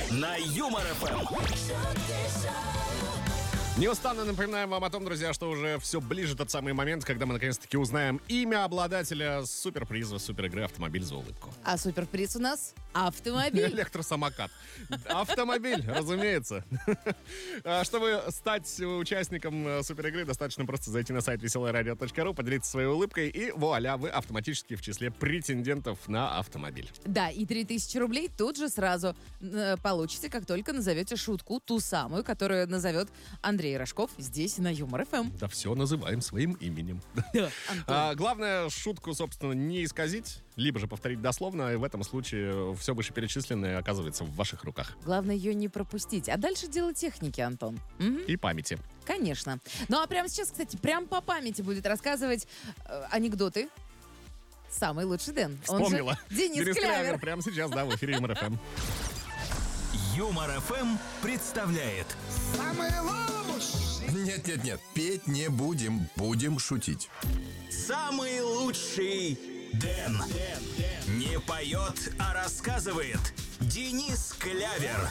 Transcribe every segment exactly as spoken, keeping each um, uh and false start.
на Юмор эф эм. Неустанно напоминаем вам о том, друзья, что уже все ближе тот самый момент, когда мы наконец-таки узнаем имя обладателя суперприза, суперигры «Автомобиль за улыбку». А суперприз у нас автомобиль. Электросамокат. Автомобиль, разумеется. Чтобы стать участником суперигры, достаточно просто зайти на сайт веселое радио точка ру, поделиться своей улыбкой, и вуаля, вы автоматически в числе претендентов на автомобиль. Да, и три тысячи рублей тут же сразу э, получите, как только назовете шутку, ту самую, которую назовет Андрей Рожков здесь на Юмор эф эм. Да все называем своим именем. Да, а, главное, шутку, собственно, не исказить, либо же повторить дословно, и в этом случае все вышеперечисленное оказывается в ваших руках. Главное ее не пропустить. А дальше дело техники, Антон. Угу. И памяти. Конечно. Ну а прямо сейчас, кстати, прям по памяти будет рассказывать э, анекдоты самый лучший Дэн. Вспомнила. Он же Денис, Денис Клявер. Клявер. Прямо сейчас, да, в эфире Юмор эф эм. Юмор эф эм представляет. Нет-нет-нет, петь не будем, будем шутить. Самый лучший Дэн. Не поет, а рассказывает Денис Клявер.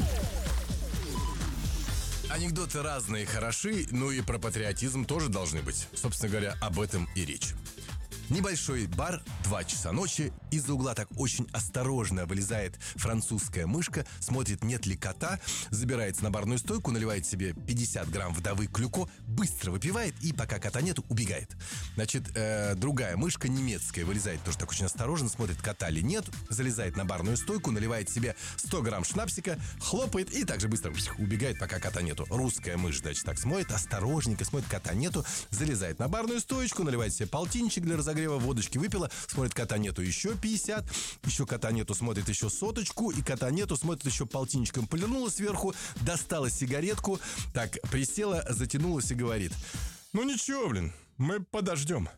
Анекдоты разные хороши, ну и про патриотизм тоже должны быть. Собственно говоря, об этом и речь. Небольшой бар, два часа ночи. Из-за угла так очень осторожно вылезает французская мышка, смотрит, нет ли кота, забирается на барную стойку, наливает себе пятьдесят грамм вдовы клюко, быстро выпивает и, пока кота нету, убегает. Значит, э, другая мышка немецкая вылезает тоже так очень осторожно, смотрит, кота ли нет, залезает на барную стойку, наливает себе сто грамм шнапсика, хлопает и также быстро убегает, пока кота нету. Русская мышь, значит, так смотрит, осторожненько смотрит, кота нету, залезает на барную стоечку, наливает себе полтинничек для разогрева, водочки выпила, смотрит, кота нету, еще пятьдесят, еще кота нету, смотрит еще соточку, и кота нету, смотрит, еще полтинничком полирнула сверху, достала сигаретку, так, присела, затянулась и говорит: ну ничего, блин, мы подождем.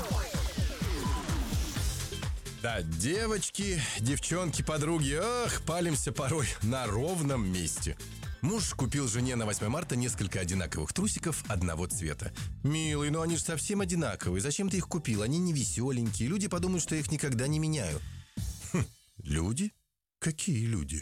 Да, девочки, девчонки, подруги, ах, палимся порой на ровном месте. Муж купил жене на восьмое марта несколько одинаковых трусиков одного цвета. «Милый, ну они же совсем одинаковые. Зачем ты их купил? Они не веселенькие. Люди подумают, что я их никогда не меняю». Хм, люди? Какие люди?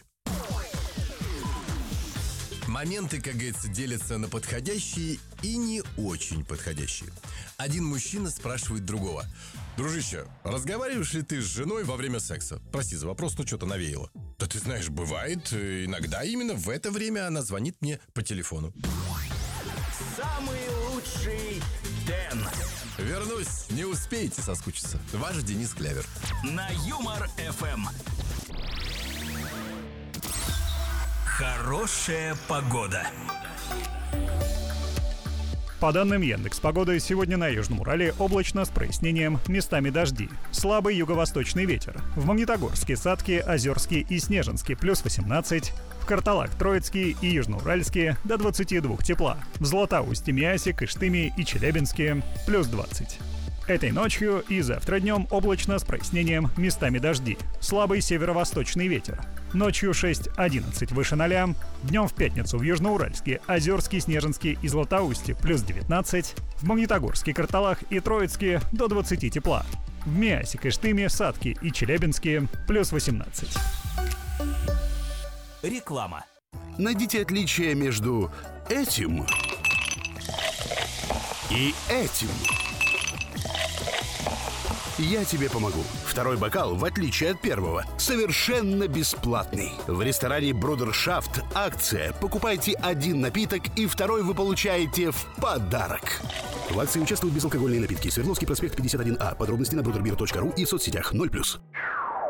Моменты, как говорится, делятся на подходящие и не очень подходящие. Один мужчина спрашивает другого: дружище, разговариваешь ли ты с женой во время секса? Прости за вопрос, но что-то навеяло. Да ты знаешь, бывает, иногда именно в это время она звонит мне по телефону. Самый лучший Дэн. Вернусь, не успеете соскучиться. Ваш Денис Клявер. На Юмор эф эм. Хорошая погода. По данным Яндекс.Погоды, сегодня на Южном Урале облачно с прояснением, местами дожди. Слабый юго-восточный ветер. В Магнитогорске, Сатке, Озерске и Снежинске плюс восемнадцать. В Карталак, Троицке и Южноуральске до двадцати двух тепла. В Златоусте, Миасе, Кыштыме и Челябинске плюс двадцать. Этой ночью и завтра днем облачно с прояснением, местами дожди. Слабый северо-восточный ветер. Ночью шесть-одиннадцать выше ноля. Днем в пятницу в Южноуральске, Озерске, Снежинске и Златоусте плюс девятнадцать. В Магнитогорске, Карталах и Троицке до двадцати тепла. В Миасе, Кыштыме, Сатке и Челябинске плюс восемнадцать. Реклама. Найдите отличие между этим и этим. Я тебе помогу. Второй бокал, в отличие от первого, совершенно бесплатный. В ресторане Брудершафт акция. Покупайте один напиток, и второй вы получаете в подарок. В акции участвуют безалкогольные напитки. Свердловский проспект пятьдесят один А. Подробности на брудербир точка ру и в соцсетях ноль плюс.